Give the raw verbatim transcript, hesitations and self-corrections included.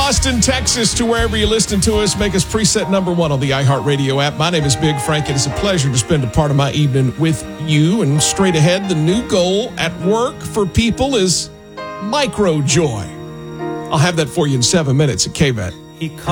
Austin, Texas, to wherever you listen to us. Make us preset number one on the iHeartRadio app. My name is Big Frank. It is a pleasure to spend a part of my evening with you. And straight ahead, the new goal at work for people is micro joy. I'll have that for you in seven minutes at K V A T. He